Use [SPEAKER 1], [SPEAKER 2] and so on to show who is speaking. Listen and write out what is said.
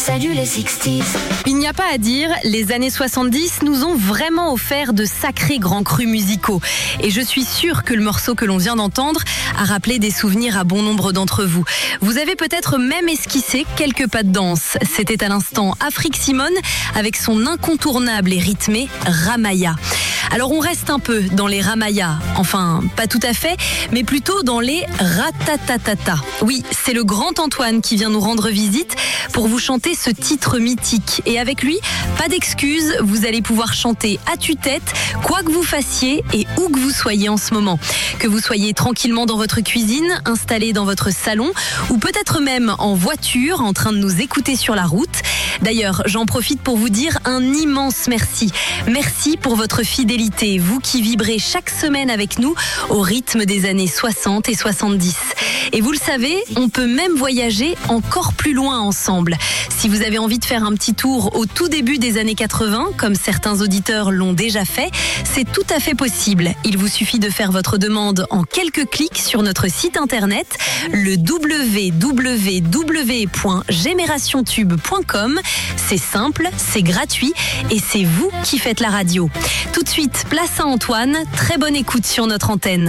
[SPEAKER 1] Salut les 60s.
[SPEAKER 2] Il n'y a pas à dire, les années 70 nous ont vraiment offert de sacrés grands crus musicaux. Et je suis sûre que le morceau que l'on vient d'entendre a rappelé des souvenirs à bon nombre d'entre vous. Vous avez peut-être même esquissé quelques pas de danse. C'était à l'instant Afrique Simone avec son incontournable et rythmé Ramaya. Alors on reste un peu dans les Ramayas, enfin pas tout à fait, mais plutôt dans les Ratatatata. Oui, c'est le grand Antoine qui vient nous rendre visite pour vous chanter ce titre mythique. Et avec lui, pas d'excuses, vous allez pouvoir chanter à tue-tête, quoi que vous fassiez et où que vous soyez en ce moment. Que vous soyez tranquillement dans votre cuisine, installé dans votre salon, ou peut-être même en voiture, en train de nous écouter sur la route. D'ailleurs, j'en profite pour vous dire un immense merci. Merci pour votre fidélité, vous qui vibrez chaque semaine avec nous au rythme des années 60 et 70. Et vous le savez, on peut même voyager encore plus loin ensemble. Si vous avez envie de faire un petit tour au tout début des années 80, comme certains auditeurs l'ont déjà fait, c'est tout à fait possible. Il vous suffit de faire votre demande en quelques clics sur notre site internet, le www.generationtube.com. C'est simple, c'est gratuit et c'est vous qui faites la radio. Tout de suite, place à Antoine. Très bonne écoute sur notre antenne.